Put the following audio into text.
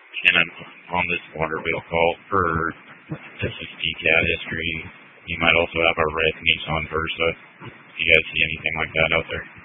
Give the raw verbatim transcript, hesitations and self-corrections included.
And I'm on this water bill call for this is P C A T history. You might also have a red Nissan Versa. Do you guys see anything like that out there?